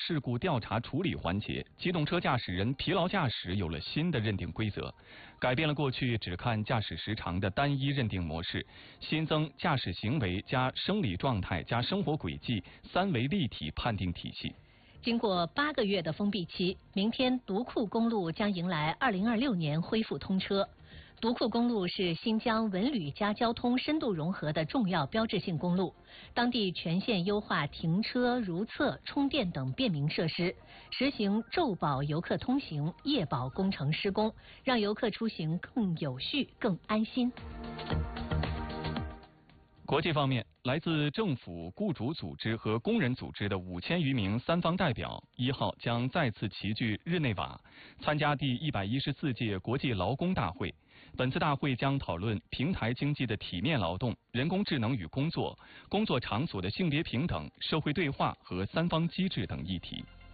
事故调查处理环节，机动车驾驶人疲劳驾驶有了新的认定规则，改变了过去只看驾驶时长的单一认定模式，新增驾驶行为加生理状态加生活轨迹3维立体判定体系。 经过8个月的封闭期，明天独库公路将迎来2026年恢复通车。独库公路是新疆文旅加交通深度融合的重要标志性公路，当地全线优化停车、如厕、充电等便民设施，实行昼保游客通行、夜保工程施工，让游客出行更有序、更安心。 国际方面，来自政府、雇主组织和工人组织的5000余名三方代表1号将再次齐聚日内瓦，参加第114届国际劳工大会。本次大会将讨论平台经济的体面劳动、人工智能与工作、工作场所的性别平等、社会对话和三方机制等议题。